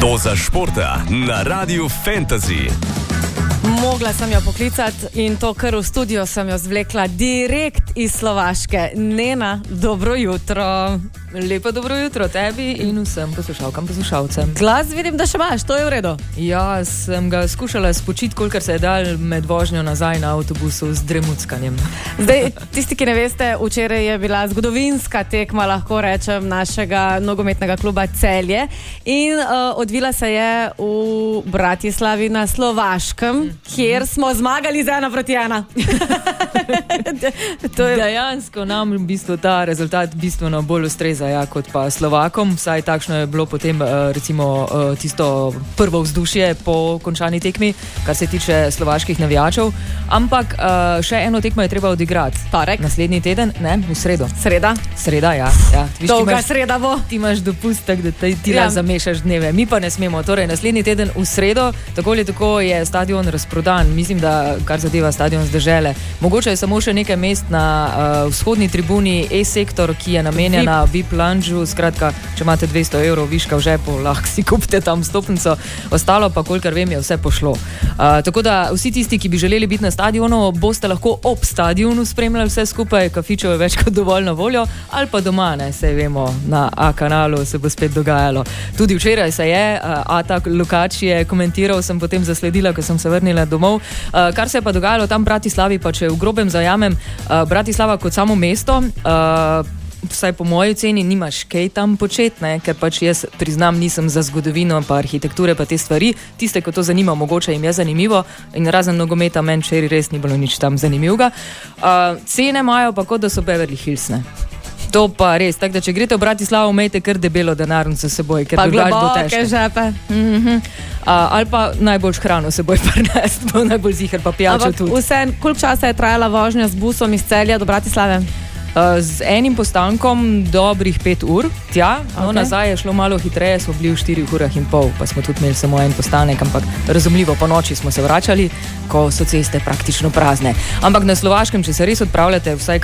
Doza športa na Radiu Fantasy. Mogla sem jo poklicati in to, kar v studio sem jo zvlekla direkt iz Slovaške. Nena, dobro jutro. Lepo dobro jutro tebi in vsem poslušalkam, poslušalcem. Glas vidim, da še imaš, to je v redu. Ja, sem ga skušala spočiti, kolikor se je dal med vožnjo nazaj na avtobusu z dremuckanjem. Zdaj, tisti, ki ne veste, včeraj je bila zgodovinska tekma, lahko rečem, našega nogometnega kluba Celje in odvila se je v Bratislavi na Slovaškem, kjer smo zmagali z 1-1. Dejansko nam v bistvu ta rezultat bistveno bolj ustreza kot pa Slovakom, vsaj takšno je bilo potem recimo tisto prvo vzdušje po končani tekmi, kar se tiče slovaških navijačev, ampak še eno tekmo je treba odigrati. Torek? Naslednji teden, ne, v sredo. Sreda? Sreda, ja. Viš, dolga sreda bo. Ti imaš dopust, tak, da ti zamešaš dneve. Mi pa ne smemo. Torej, naslednji teden v sredo, tako ali tako je stadion razprodan. Mislim, da kar zadeva stadion z Dežele. Mogoče je samo še nekaj mest na vzhodni tribuni E-sektor, ki je namenjena VIP lounge, skratka, če imate 200 evrov viška v žepu, lahko si kupite tam stopnico, ostalo pa, kolikor vem, je vse pošlo. Tako da vsi tisti, ki bi želeli biti na stadionu, boste lahko ob stadionu spremljali vse skupaj, kafičev je več kot dovolj na voljo, ali pa doma, ne, sej vemo, na A-kanalu se bo spet dogajalo. Tudi včeraj se je, Ata Lukač je komentiral, sem potem zasledila, ko sem se vrnila domov. Kar se je pa dogajalo tam v Bratislavi, pa če v grobem zajamem, Bratislava kot samo mesto, vsaj po moji oceni nimaš kaj tam početi, ne? Ker pač jaz priznam, nisem za zgodovino pa arhitekture pa te stvari. Tiste, ko to zanima, mogoče jim je zanimivo in razen nogometa meni včeraj res ni bilo nič tam zanimivega. Cene imajo pa kot da so Beverly Hills, ne? To pa res, tako da če greste v Bratislavo, imejte kar debelo denarnico s seboj, ker drugače bo težko. Pa globoke žepe. Ali pa najboljš hrano seboj prinesti, bo najbolj ziher pa pijačo tudi. Ampak vse, koliko časa je trajala vožnja z busom iz Celja do Bratislave? Z enim postankom dobrih 5 ur, tja, no, nazaj je šlo malo hitreje, smo bili v 4 urah in pol, pa smo tudi imeli samo en postanek, ampak razumljivo, po noči smo se vračali, ko so ceste praktično prazne. Ampak na Slovaškem, če se res odpravljate, vsaj